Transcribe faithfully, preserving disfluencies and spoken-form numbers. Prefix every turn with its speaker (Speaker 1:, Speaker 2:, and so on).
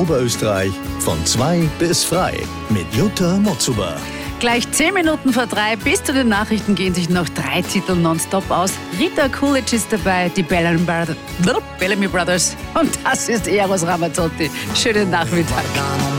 Speaker 1: Oberösterreich von zwei bis frei mit Jutta Motzuber.
Speaker 2: Gleich zehn Minuten vor drei bis zu den Nachrichten gehen sich noch drei Titel nonstop aus. Rita Coolidge ist dabei, die Bellamy Brothers, Bellamy Brothers und das ist Eros Ramazzotti. Schönen Nachmittag.